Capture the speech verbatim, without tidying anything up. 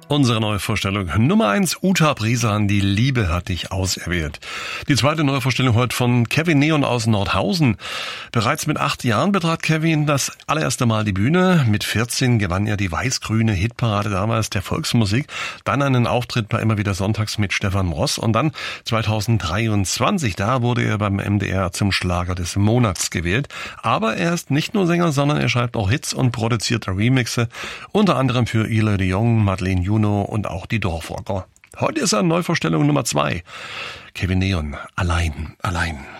Unsere neue Vorstellung Nummer eins, Uta Brisan, die Liebe hat dich auserwählt. Die zweite neue Vorstellung heute von Kevin Neon aus Nordhausen. Bereits mit acht Jahren betrat Kevin das allererste Mal die Bühne. Mit vierzehn gewann er die weiß-grüne Hitparade damals der Volksmusik. Dann einen Auftritt bei Immer wieder sonntags mit Stefan Ross. Und dann zweitausenddreiundzwanzig, da wurde er beim M D R zum Schlager des Monats gewählt. Aber er ist nicht nur Sänger, sondern er schreibt auch Hits und produziert Remixe. Unter anderem für Ile de Jong, Madeleine Juno und auch die Dorfrocker. Heute ist er Neuvorstellung Nummer zwei. Kevin Neon, allein, allein.